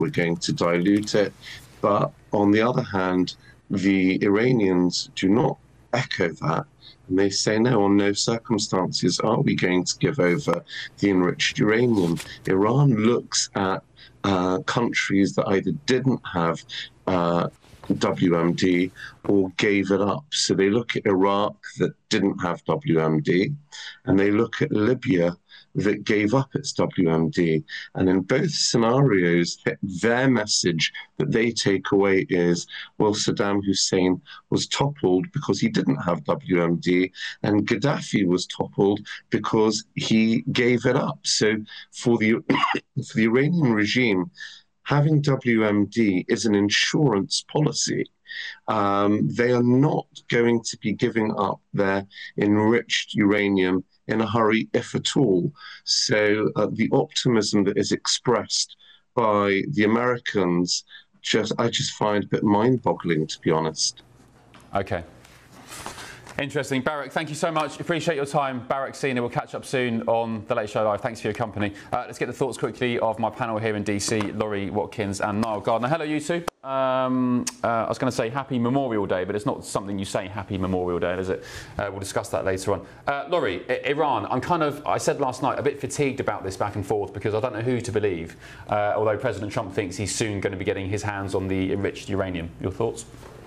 we're going to dilute it. But on the other hand, the Iranians do not echo that. And they say, no, on no circumstances are we going to give over the enriched uranium. Iran looks at countries that either didn't have WMD or gave it up. So they look at Iraq that didn't have WMD, and they look at Libya that gave up its WMD. And in both scenarios, their message that they take away is, well, Saddam Hussein was toppled because he didn't have WMD, and Gaddafi was toppled because he gave it up. So for the, for the Iranian regime, having WMD is an insurance policy. They are not going to be giving up their enriched uranium in a hurry, if at all. So the optimism that is expressed by the Americans, I just find a bit mind-boggling, to be honest. Okay. Interesting. Barak, thank you so much. Appreciate your time. Barak Senior, we'll catch up soon on The Late Show Live. Thanks for your company. Let's get the thoughts quickly of my panel here in DC, Laurie Watkins and Niall Gardner. Hello, you two. I was going to say Happy Memorial Day, but it's not something you say Happy Memorial Day, is it? We'll discuss that later on. Laurie, Iran, I said last night, a bit fatigued about this back and forth because I don't know who to believe, although President Trump thinks he's soon going to be getting his hands on the enriched uranium. Your thoughts?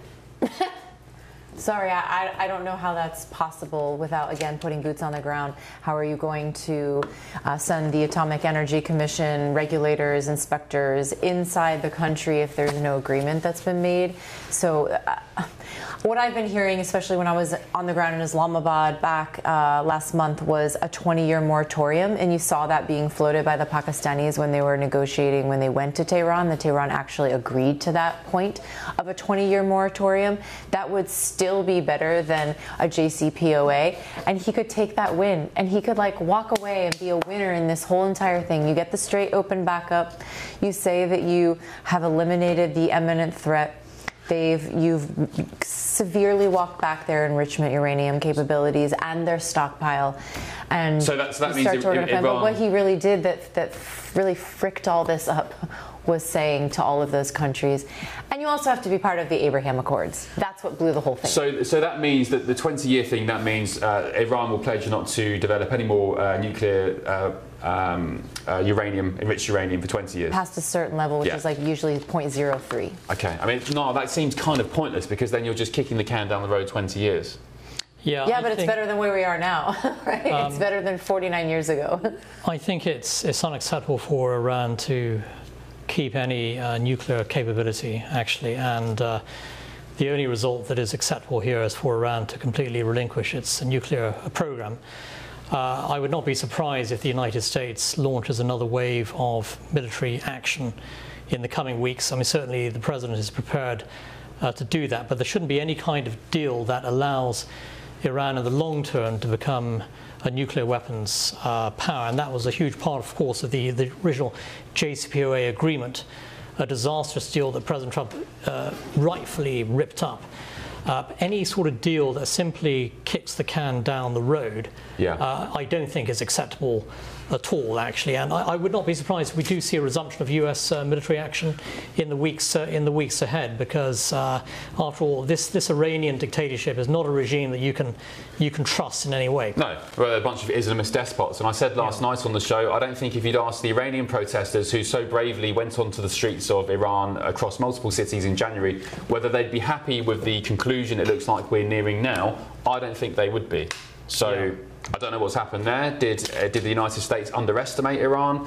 Sorry, I don't know how that's possible without, again, putting boots on the ground. How are you going to send the Atomic Energy Commission, regulators, inspectors inside the country if there's no agreement that's been made? So what I've been hearing, especially when I was on the ground in Islamabad back last month, was a 20-year moratorium. And you saw that being floated by the Pakistanis when they were negotiating, when they went to Tehran. The Tehran actually agreed to that point of a 20-year moratorium. That would still be better than a JCPOA. And he could take that win. And he could like walk away and be a winner in this whole entire thing. You get the Strait open back up. You say that you have eliminated the imminent threat. You've severely walked back their enrichment uranium capabilities and their stockpile, and so that means Iran. But what he really did that really fricked all this up was saying to all of those countries, and you also have to be part of the Abraham Accords. That's what blew the whole thing. So that means that the 20-year thing, that means Iran will pledge not to develop any more nuclear enriched uranium for 20 years. Past a certain level, which is like usually 0.03. Okay, I mean, no, that seems kind of pointless because then you're just kicking the can down the road 20 years. Yeah, but it's better than where we are now, right? It's better than 49 years ago. I think it's unacceptable for Iran to keep any nuclear capability, actually, and the only result that is acceptable here is for Iran to completely relinquish its nuclear program. I would not be surprised if the United States launches another wave of military action in the coming weeks. I mean, certainly the president is prepared to do that, but there shouldn't be any kind of deal that allows Iran in the long term to become a nuclear weapons power. And that was a huge part, of course, of the original JCPOA agreement, a disastrous deal that President Trump rightfully ripped up. Any sort of deal that simply kicks the can down the road, I don't think is acceptable at all, actually. And I would not be surprised if we do see a resumption of US military action in the weeks ahead, because after all, this Iranian dictatorship is not a regime that you can trust in any way. No, well, a bunch of Islamist despots. And I said last night on the show, I don't think if you'd asked the Iranian protesters who so bravely went onto the streets of Iran across multiple cities in January, whether they'd be happy with the conclusion it looks like we're nearing now, I don't think they would be. So I don't know what's happened there. Did the United States underestimate Iran?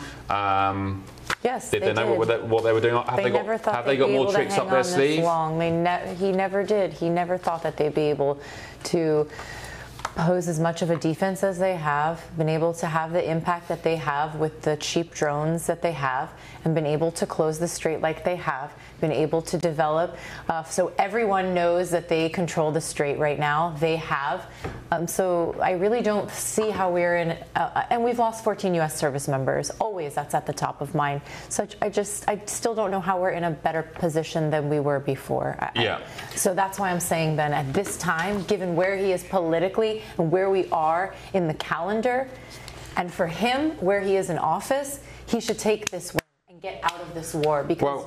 Yes, did they know what they were doing? Have they got more tricks up their sleeve? He never did. He never thought that they'd be able to pose as much of a defense as they have, been able to have the impact that they have with the cheap drones that they have, and been able to close the strait like they have, been able to develop. So everyone knows that they control the strait right now. They have. So I really don't see how we're in, and we've lost 14 U.S. service members. Always, that's at the top of mind. So I still don't know how we're in a better position than we were before. So that's why I'm saying, Ben, at this time, given where he is politically and where we are in the calendar, and for him, where he is in office, he should take this win and get out of this war? Because